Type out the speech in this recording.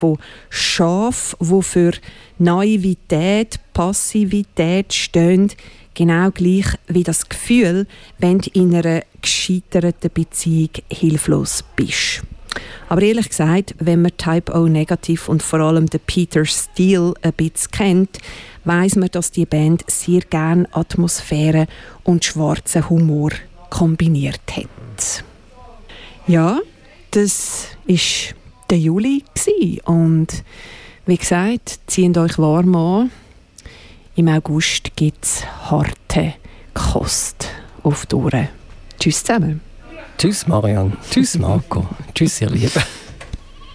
Tempo, scharf, wo für Naivität, Passivität stehen, genau gleich wie das Gefühl, wenn du in einer gescheiterten Beziehung hilflos bist. Aber ehrlich gesagt, wenn man Type O negativ und vor allem den Peter Steele ein bisschen kennt, weiss man, dass die Band sehr gerne Atmosphäre und schwarzen Humor kombiniert hat. Ja, das war der Juli und wie gesagt, zieht euch warm an. Im August gibt es harte Kost auf die Ohren. Tschüss zusammen. Tschüss Marianne, tschüss Marco, tschüss ihr Lieben.